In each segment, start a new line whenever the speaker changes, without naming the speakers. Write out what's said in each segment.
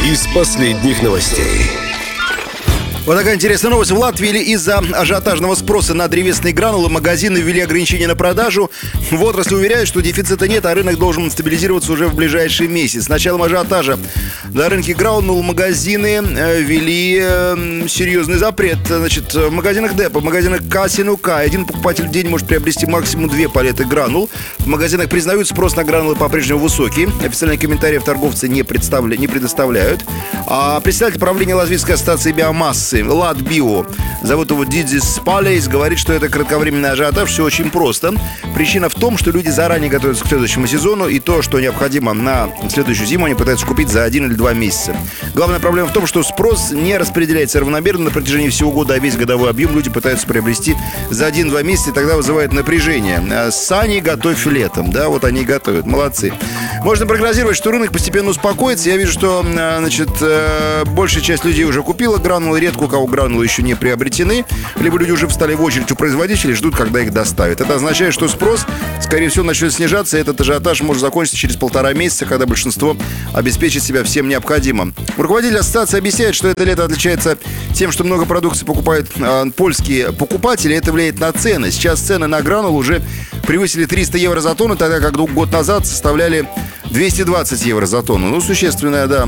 Из последних новостей.
Вот такая интересная новость. В Латвии из-за ажиотажного спроса на древесные гранулы магазины ввели ограничения на продажу. В отрасли уверяют, что дефицита нет, а рынок должен стабилизироваться уже в ближайший месяц. С началом ажиотажа на рынке гранул магазины ввели серьезный запрет. Значит, в магазинах Депо, в магазинах Касинука один покупатель в день может приобрести максимум 2 палеты гранул. В магазинах признают, спрос на гранулы по-прежнему высокий. Официальных комментариев торговцы не предоставляют. А председатель правления Латвийской ассоциации биомассы Латбио, зовут его Дидзис Палейс, говорит, что это кратковременный ажиотаж. Все очень просто. Причина в том, что люди заранее готовятся к следующему сезону, и то, что необходимо на следующую зиму, они пытаются купить за 1 или 2 месяца. Главная проблема в том, что спрос не распределяется равномерно на протяжении всего года, а весь годовой объем люди пытаются приобрести за 1-2 месяца, и тогда вызывает напряжение. Сани готовь летом, да, вот они и готовят, молодцы. Можно прогнозировать, что рынок постепенно успокоится. Я вижу, что, большая часть людей уже купила гранулы, редко у кого гранулы еще не приобретены, либо люди уже встали в очередь у производителей, ждут, когда их доставят. Это означает, что спрос, скорее всего, начнет снижаться, и этот ажиотаж может закончиться через 1,5 месяца, когда большинство обеспечит себя всем необходимым. Руководитель ассоциации объясняет, что это лето отличается тем, что много продукции покупают польские покупатели, это влияет на цены. Сейчас цены на гранул уже превысили 300 евро за тонну, тогда как год назад составляли 220 евро за тонну. Ну, существенное, да,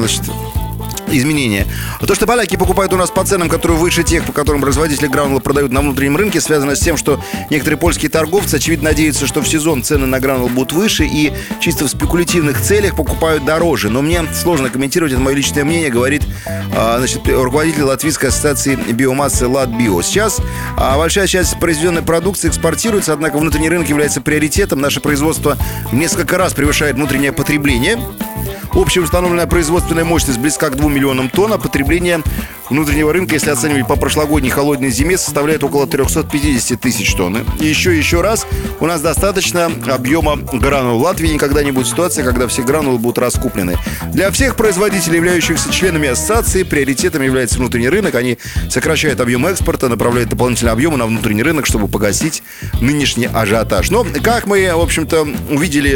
изменения. А то, что поляки покупают у нас по ценам, которые выше тех, по которым производители гранулы продают на внутреннем рынке, связано с тем, что некоторые польские торговцы, очевидно, надеются, что в сезон цены на гранулы будут выше и чисто в спекулятивных целях покупают дороже. Но мне сложно комментировать, это мое личное мнение, говорит руководитель Латвийской ассоциации биомассы Латбио. Сейчас большая часть произведенной продукции экспортируется, однако внутренний рынок является приоритетом. Наше производство в несколько раз превышает внутреннее потребление. Общая установленная производственная мощность близка к 2 миллионам тонн, а потребление внутреннего рынка, если оценивать по прошлогодней холодной зиме, составляет около 350 тысяч тонн. И еще раз, у нас достаточно объема гранул. В Латвии никогда не будет ситуации, когда все гранулы будут раскуплены. Для всех производителей, являющихся членами ассоциации, приоритетом является внутренний рынок. Они сокращают объем экспорта, направляют дополнительные объемы на внутренний рынок, чтобы погасить нынешний ажиотаж. Но, как мы, в общем-то, увидели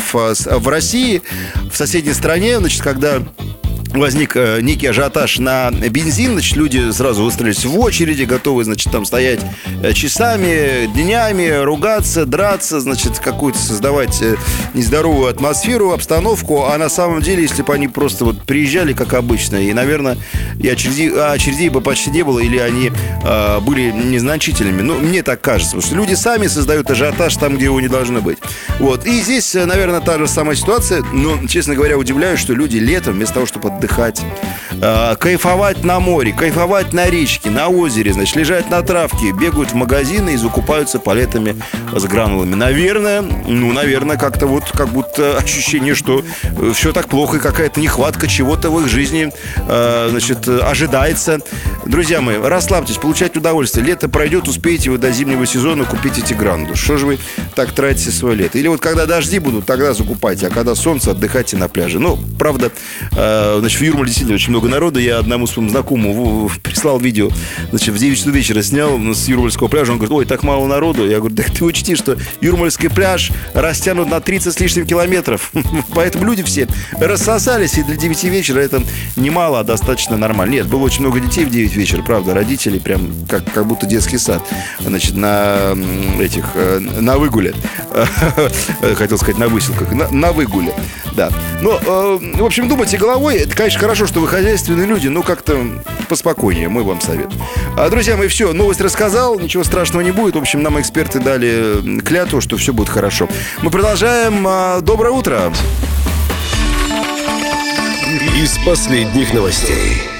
в России, в соседней стране, когда возник некий ажиотаж на бензин, люди сразу выстроились в очереди, готовы, там стоять часами, днями, ругаться, драться, какую-то создавать нездоровую атмосферу, обстановку, а на самом деле, если бы они просто приезжали, как обычно, и, наверное, и очередей бы почти не было, или они были незначительными. Мне так кажется, потому что люди сами создают ажиотаж там, где его не должно быть. И здесь, наверное, та же самая ситуация, но, честно говоря, удивляюсь, что люди летом, вместо того, чтобы отдыхать, кайфовать на море, кайфовать на речке, на озере, лежать на травке, бегают в магазины и закупаются палетами с гранулами. Наверное, как-то как будто ощущение, что все так плохо и какая-то нехватка чего-то в их жизни, ожидается. Друзья мои, расслабьтесь, получайте удовольствие. Лето пройдет, успеете вы до зимнего сезона купить эти гранулы. Что же вы так тратите свое лето? Или когда дожди будут, тогда закупайте, а когда солнце, отдыхайте на пляже. Правда, в Юрмале действительно очень много народу. Я одному своему знакомому прислал видео, в 9 часов вечера снял с Юрмальского пляжа. Он говорит: ой, так мало народу. Я говорю: да ты учти, что Юрмальский пляж растянут на 30 с лишним километров. Поэтому люди все рассосались, и для 9 вечера это немало, а достаточно нормально. Нет, было очень много детей в 9 вечера, правда, родители прям как будто детский сад, на выгуле. Хотел сказать на выселках, на выгуле, да. В общем, думайте головой. Это, конечно, хорошо, что вы хозяйственные люди, но как-то поспокойнее, мой вам совет. Друзья мои, все, новость рассказал, ничего страшного не будет. В общем, нам эксперты дали клятву, что все будет хорошо. Мы продолжаем. Доброе утро.
Из последних новостей.